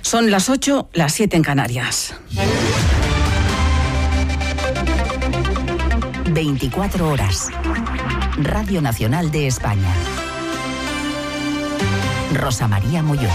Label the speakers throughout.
Speaker 1: Son las 8, las 7 en Canarias.
Speaker 2: 24 horas. Radio Nacional de España. Rosa María Molló.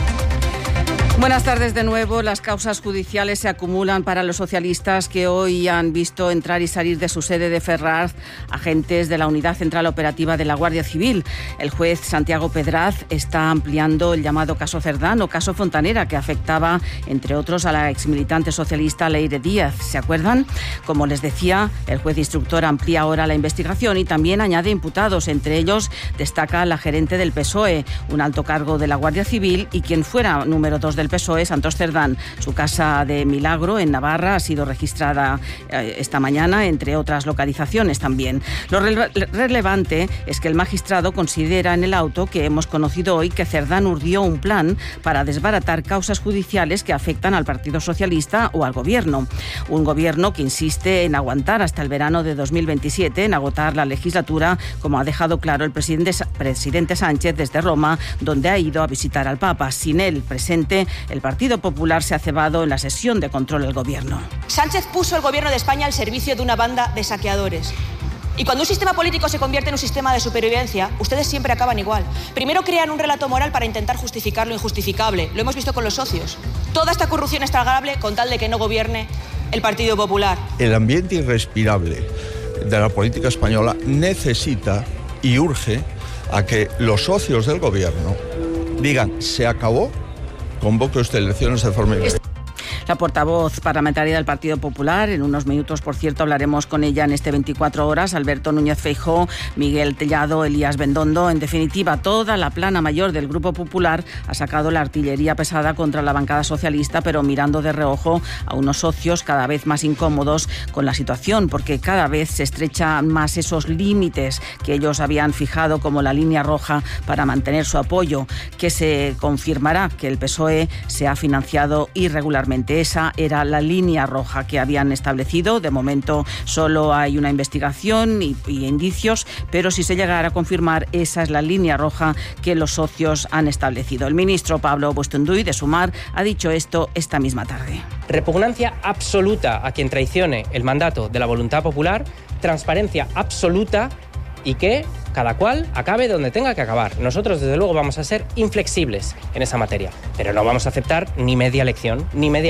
Speaker 1: Buenas tardes de nuevo. Las causas judiciales se acumulan para los socialistas que hoy han visto entrar y salir de su sede de Ferraz agentes de la Unidad Central Operativa de la Guardia Civil. El juez Santiago Pedraz está ampliando el llamado caso Cerdán o caso Fontanera, que afectaba, entre otros, a la exmilitante socialista Leire Díaz. ¿Se acuerdan? Como les decía, el juez instructor amplía ahora la investigación y también añade imputados. Entre ellos destaca la gerente del PSOE, un alto cargo de la Guardia Civil y quien fuera número 2 del PSOE, Santos Cerdán. Su casa de Milagro, en Navarra, ha sido registrada esta mañana, entre otras localizaciones también. Lo relevante es que el magistrado considera en el auto que hemos conocido hoy que Cerdán urdió un plan para desbaratar causas judiciales que afectan al Partido Socialista o al Gobierno. Un Gobierno que insiste en aguantar hasta el verano de 2027, en agotar la legislatura, como ha dejado claro el presidente Sánchez desde Roma, donde ha ido a visitar al Papa. Sin él presente, el Partido Popular se ha cebado en la sesión de control del Gobierno.
Speaker 3: Sánchez puso el Gobierno de España al servicio de una banda de saqueadores. Y cuando un sistema político se convierte en un sistema de supervivencia, ustedes siempre acaban igual. Primero crean un relato moral para intentar justificar lo injustificable. Lo hemos visto con los socios. Toda esta corrupción es tragable con tal de que no gobierne el Partido Popular.
Speaker 4: El ambiente irrespirable de la política española necesita y urge a que los socios del Gobierno digan: se acabó, convoque usted elecciones de forma inmediata.
Speaker 1: La portavoz parlamentaria del Partido Popular, en unos minutos, por cierto, hablaremos con ella en este 24 horas, Alberto Núñez Feijóo, Miguel Tellado, Elías Bendondo. En definitiva, toda la plana mayor del Grupo Popular ha sacado la artillería pesada contra la bancada socialista, pero mirando de reojo a unos socios cada vez más incómodos con la situación, porque cada vez se estrechan más esos límites que ellos habían fijado como la línea roja para mantener su apoyo, que se confirmará que el PSOE se ha financiado irregularmente. Esa era la línea roja que habían establecido. De momento solo hay una investigación y indicios, pero si se llegara a confirmar, esa es la línea roja que los socios han establecido. El ministro Pablo Bustunduy, de Sumar, ha dicho esto esta misma tarde.
Speaker 5: Repugnancia absoluta a quien traicione el mandato de la voluntad popular, transparencia absoluta y que cada cual acabe donde tenga que acabar. Nosotros, desde luego, vamos a ser inflexibles en esa materia, pero no vamos a aceptar ni media lección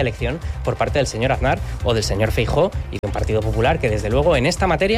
Speaker 5: por parte del señor Aznar o del señor Feijóo y de un Partido Popular que, desde luego, en esta materia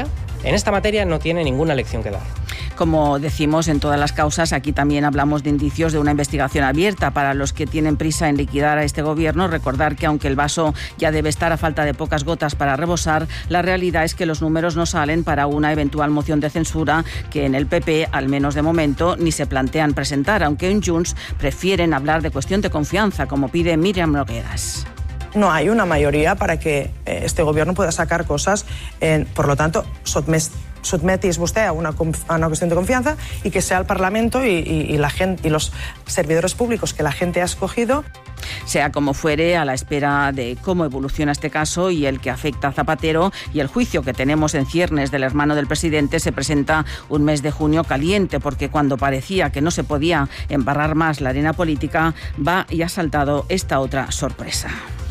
Speaker 5: no tiene ninguna lección que dar.
Speaker 1: Como decimos en todas las causas, aquí también hablamos de indicios de una investigación abierta. Para los que tienen prisa en liquidar a este Gobierno, recordar que aunque el vaso ya debe estar a falta de pocas gotas para rebosar, la realidad es que los números no salen para una eventual moción de censura que en el PP, al menos de momento, ni se plantean presentar, aunque en Junts prefieren hablar de cuestión de confianza, como pide Míriam Nogueras.
Speaker 6: No hay una mayoría para que este Gobierno pueda sacar cosas, por lo tanto, sotmetis vostè a una cuestión de confianza y que sea el Parlamento y la gente y los servidores públicos que la gente ha escogido.
Speaker 1: Sea como fuere, a la espera de cómo evoluciona este caso y el que afecta a Zapatero y el juicio que tenemos en ciernes del hermano del presidente, se presenta un mes de junio caliente, porque cuando parecía que no se podía embarrar más la arena política, va y ha saltado esta otra sorpresa.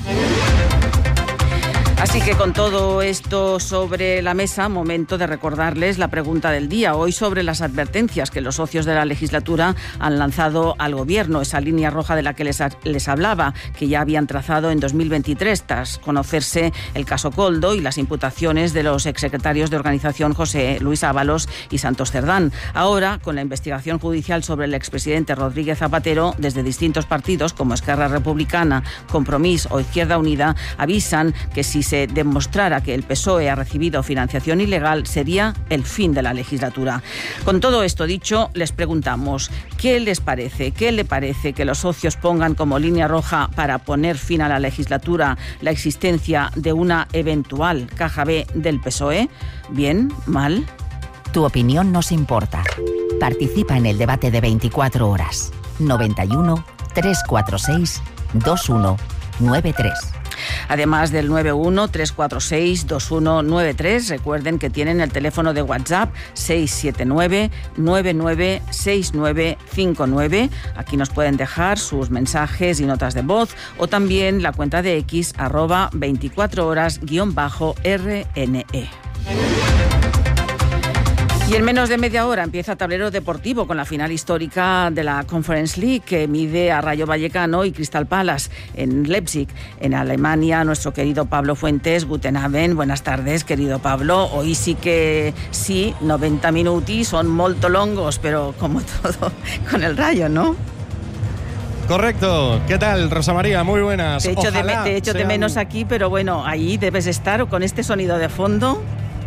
Speaker 1: Así que con todo esto sobre la mesa, momento de recordarles la pregunta del día. Hoy sobre las advertencias que los socios de la legislatura han lanzado al Gobierno, esa línea roja de la que les hablaba, que ya habían trazado en 2023 tras conocerse el caso Koldo y las imputaciones de los exsecretarios de organización José Luis Ábalos y Santos Cerdán. Ahora, con la investigación judicial sobre el expresidente Rodríguez Zapatero, desde distintos partidos como Esquerra Republicana, Compromís o Izquierda Unida, avisan que si se demostrara que el PSOE ha recibido financiación ilegal, sería el fin de la legislatura. Con todo esto dicho, les preguntamos, ¿qué les parece? ¿Qué le parece que los socios pongan como línea roja para poner fin a la legislatura la existencia de una eventual caja B del PSOE? ¿Bien? ¿Mal?
Speaker 2: Tu opinión nos importa. Participa en el debate de 24 horas. 91 346 2193.
Speaker 1: además del 91-346-2193. Recuerden que tienen el teléfono de WhatsApp 679-996959. Aquí nos pueden dejar sus mensajes y notas de voz, o también la cuenta de X @24horas_RNE. Y en menos de media hora empieza Tablero Deportivo con la final histórica de la Conference League, que mide a Rayo Vallecano y Crystal Palace en Leipzig. En Alemania, nuestro querido Pablo Fuentes. Guten Abend, buenas tardes, querido Pablo. Hoy sí, 90 minuti son molto longos, pero como todo con el Rayo, ¿no?
Speaker 7: Correcto. ¿Qué tal, Rosa María? Muy buenas.
Speaker 1: Te echo de menos aquí, pero bueno, ahí debes estar con este sonido de fondo.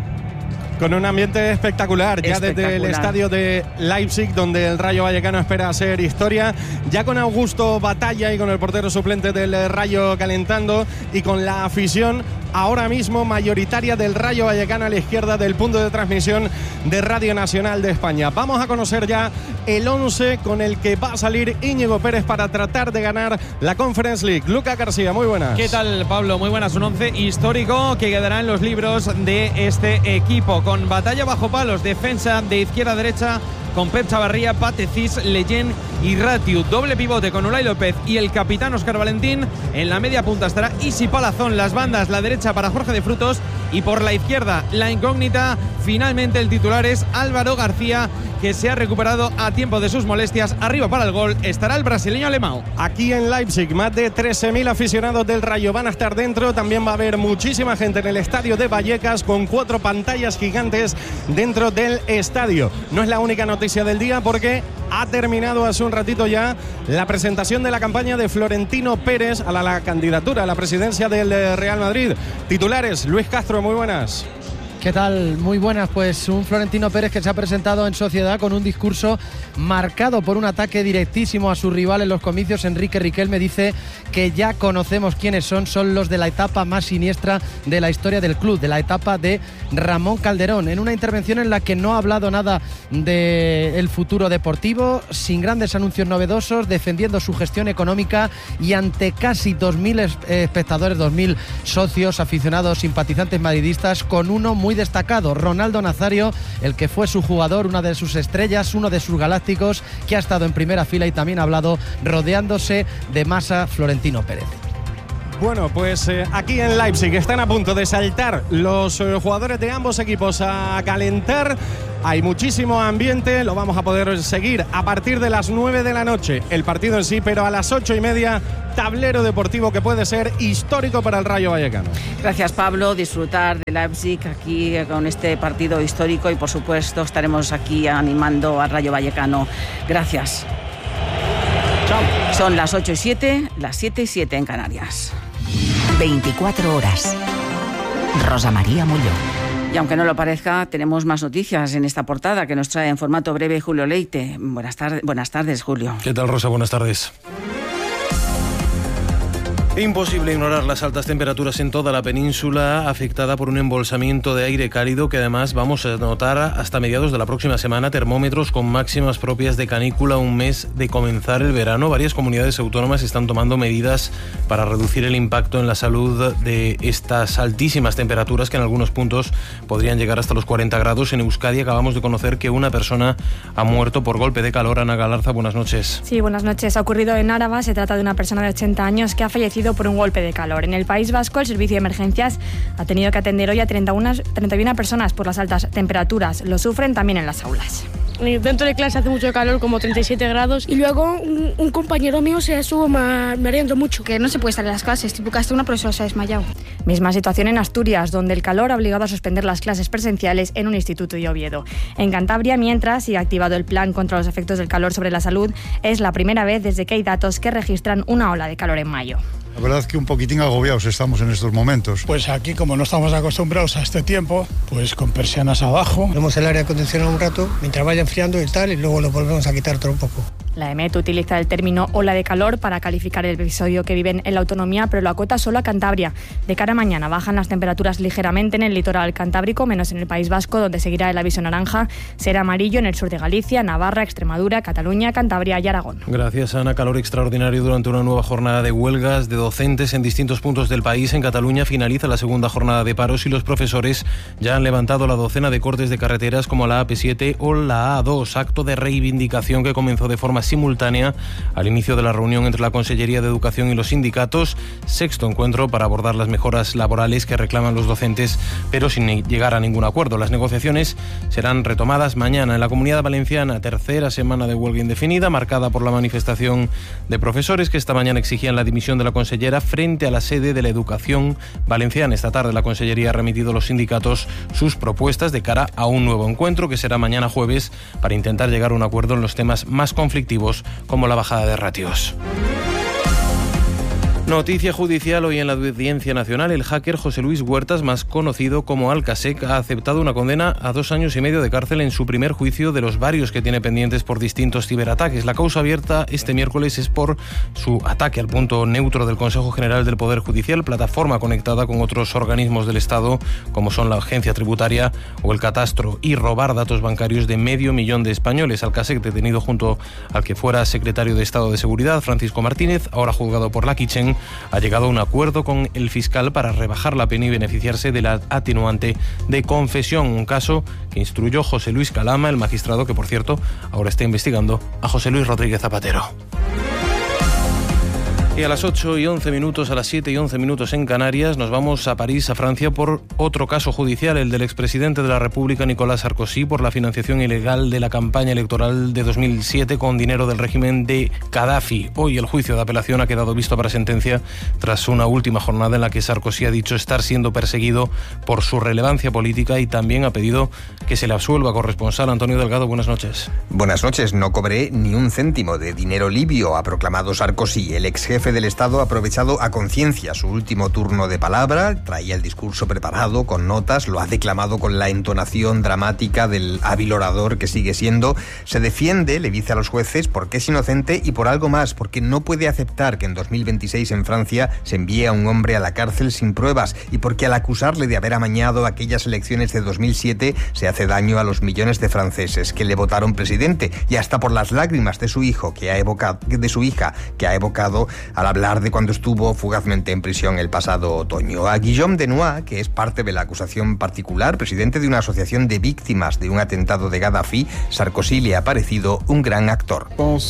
Speaker 7: Con un ambiente espectacular, ya desde el estadio de Leipzig, donde el Rayo Vallecano espera hacer historia, ya con Augusto Batalla y con el portero suplente del Rayo calentando, y con la afición ahora mismo mayoritaria del Rayo Vallecano a la izquierda del punto de transmisión de Radio Nacional de España. Vamos a conocer ya el 11 con el que va a salir Íñigo Pérez para tratar de ganar la Conference League. Lucas García, muy buenas.
Speaker 8: ¿Qué tal, Pablo? Muy buenas. Un 11 histórico que quedará en los libros de este equipo, con batalla bajo palos, defensa de izquierda a derecha, con Pep Chavarría, Patecis, Leyen y Ratiu. Doble pivote con Unai López y el capitán Óscar Valentín. En la media punta estará Isi Palazón. Las bandas, la derecha para Jorge de Frutos, y por la izquierda, la incógnita. Finalmente el titular es Álvaro García, que se ha recuperado a tiempo de sus molestias. Arriba para el gol estará el brasileño Alemão.
Speaker 7: Aquí en Leipzig, más de 13.000 aficionados del Rayo van a estar dentro. También va a haber muchísima gente en el estadio de Vallecas, con 4 pantallas gigantes dentro del estadio. No es la única noticia del día, porque ha terminado hace un ratito ya la presentación de la campaña de Florentino Pérez a la candidatura a la presidencia del Real Madrid. Titulares, Luis Castro, muy buenas.
Speaker 9: ¿Qué tal? Muy buenas. Pues un Florentino Pérez que se ha presentado en sociedad con un discurso marcado por un ataque directísimo a su rival en los comicios. Enrique Riquelme dice que ya conocemos quiénes son los de la etapa más siniestra de la historia del club, de la etapa de Ramón Calderón, en una intervención en la que no ha hablado nada del futuro deportivo, sin grandes anuncios novedosos, defendiendo su gestión económica y ante casi 2.000 espectadores, 2.000 socios, aficionados, simpatizantes madridistas, con uno muy destacado, Ronaldo Nazario, el que fue su jugador, una de sus estrellas, uno de sus galácticos, que ha estado en primera fila y también ha hablado rodeándose de masa Florentino Pérez.
Speaker 7: Bueno, pues aquí en Leipzig están a punto de saltar los jugadores de ambos equipos a calentar. Hay muchísimo ambiente, lo vamos a poder seguir a partir de las 9 de la noche, el partido en sí, pero a las 8:30, tablero deportivo que puede ser histórico para el Rayo Vallecano.
Speaker 1: Gracias, Pablo. Disfrutar de Leipzig aquí con este partido histórico, y por supuesto estaremos aquí animando al Rayo Vallecano. Gracias.
Speaker 7: Chao.
Speaker 1: Son las 8:07, las 7:07 en Canarias.
Speaker 2: 24 horas. Rosa María Mulló.
Speaker 1: Y aunque no lo parezca, tenemos más noticias en esta portada que nos trae en formato breve Julio Leite. Buenas tardes, Julio.
Speaker 10: ¿Qué tal, Rosa? Buenas tardes. Imposible ignorar las altas temperaturas en toda la península, afectada por un embolsamiento de aire cálido que además vamos a notar hasta mediados de la próxima semana. Termómetros con máximas propias de canícula, un mes de comenzar el verano. Varias comunidades autónomas están tomando medidas para reducir el impacto en la salud de estas altísimas temperaturas, que en algunos puntos podrían llegar hasta los 40 grados. En Euskadi acabamos de conocer que una persona ha muerto por golpe de calor. Ana Galarza, buenas noches.
Speaker 11: Sí, buenas noches. Ha ocurrido en Áraba. Se trata de una persona de 80 años que ha fallecido por un golpe de calor. En el País Vasco, el servicio de emergencias ha tenido que atender hoy a 31 personas por las altas temperaturas. Lo sufren también en las aulas.
Speaker 12: Dentro de clase hace mucho calor, como 37 grados, y luego un compañero mío se estuvo mareando mucho.
Speaker 13: Que no se puede salir a las clases, tipo que hasta una profesora se ha desmayado.
Speaker 11: Misma situación en Asturias, donde el calor ha obligado a suspender las clases presenciales en un instituto de Oviedo. En Cantabria, mientras sigue activado el plan contra los efectos del calor sobre la salud, es la primera vez desde que hay datos que registran una ola de calor en mayo.
Speaker 14: La verdad es que un poquitín agobiados estamos en estos momentos.
Speaker 15: Pues aquí, como no estamos acostumbrados a este tiempo, pues con persianas abajo.
Speaker 16: Ponemos el aire acondicionado un rato mientras vaya enfriando y tal, y luego lo volvemos a quitar todo un poco.
Speaker 11: La EMET utiliza el término ola de calor para calificar el episodio que viven en la autonomía, pero lo acota solo a Cantabria. De cara a mañana bajan las temperaturas ligeramente en el litoral cantábrico, menos en el País Vasco, donde seguirá el aviso naranja. Será amarillo en el sur de Galicia, Navarra, Extremadura, Cataluña, Cantabria y Aragón.
Speaker 10: Gracias, Ana. Calor extraordinario durante una nueva jornada de huelgas de docentes en distintos puntos del país. En Cataluña finaliza la segunda jornada de paros y los profesores ya han levantado la docena de cortes de carreteras como la AP7 o la A2, acto de reivindicación que comenzó de forma simultánea al inicio de la reunión entre la Consellería de Educación y los sindicatos. Sexto encuentro para abordar las mejoras laborales que reclaman los docentes, pero sin llegar a ningún acuerdo. Las negociaciones serán retomadas mañana. En la Comunidad Valenciana, tercera semana de huelga indefinida, marcada por la manifestación de profesores que esta mañana exigían la dimisión de la consellera frente a la sede de la Educación Valenciana. Esta tarde la Consellería ha remitido a los sindicatos sus propuestas de cara a un nuevo encuentro que será mañana jueves para intentar llegar a un acuerdo en los temas más conflictivos como la bajada de ratios. Noticia judicial hoy en la Audiencia Nacional. El hacker José Luis Huertas, más conocido como Alcasec, ha aceptado una condena a 2 años y medio de cárcel en su primer juicio de los varios que tiene pendientes por distintos ciberataques. La causa abierta este miércoles es por su ataque al punto neutro del Consejo General del Poder Judicial, plataforma conectada con otros organismos del Estado como son la Agencia Tributaria o el Catastro, y robar datos bancarios de 500.000 de españoles. Alcasec, detenido junto al que fuera secretario de Estado de Seguridad, Francisco Martínez, ahora juzgado por Laquichen, ha llegado a un acuerdo con el fiscal para rebajar la pena y beneficiarse de la atenuante de confesión, un caso que instruyó José Luis Calama, el magistrado que, por cierto, ahora está investigando a José Luis Rodríguez Zapatero. Y a las 8:11, a las 7:11 en Canarias, nos vamos a París, a Francia, por otro caso judicial, el del expresidente de la República, Nicolás Sarkozy, por la financiación ilegal de la campaña electoral de 2007 con dinero del régimen de Gaddafi. Hoy el juicio de apelación ha quedado visto para sentencia tras una última jornada en la que Sarkozy ha dicho estar siendo perseguido por su relevancia política y también ha pedido que se le absuelva. Corresponsal Antonio Delgado, buenas noches.
Speaker 16: Buenas noches. No cobré ni un céntimo de dinero libio, ha proclamado Sarkozy. El ex jefe del Estado ha aprovechado a conciencia su último turno de palabra, traía el discurso preparado con notas, lo ha declamado con la entonación dramática del hábil orador que sigue siendo. Se defiende, le dice a los jueces, porque es inocente y por algo más, porque no puede aceptar que en 2026 en Francia se envíe a un hombre a la cárcel sin pruebas y porque al acusarle de haber amañado aquellas elecciones de 2007 se hace daño a los millones de franceses que le votaron presidente, y hasta por las lágrimas de su hijo que ha evocado, de su hija que ha evocado al hablar de cuando estuvo fugazmente en prisión el pasado otoño. A Guillaume Denois, que es parte de la acusación particular, presidente de una asociación de víctimas de un atentado de Gaddafi, Sarkozy le ha parecido un gran actor.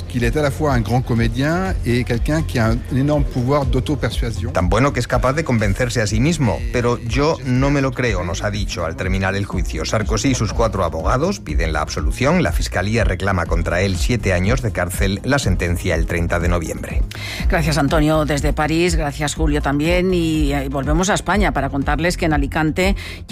Speaker 16: Tan bueno que es capaz de convencerse a sí mismo, pero yo no me lo creo, nos ha dicho al terminar el juicio. Sarkozy y sus 4 abogados piden la absolución, la Fiscalía reclama contra él 7 años de cárcel, la sentencia el 30 de noviembre.
Speaker 1: Gracias, Antonio, desde París. Gracias, Julio, también. Y volvemos a España para contarles que en Alicante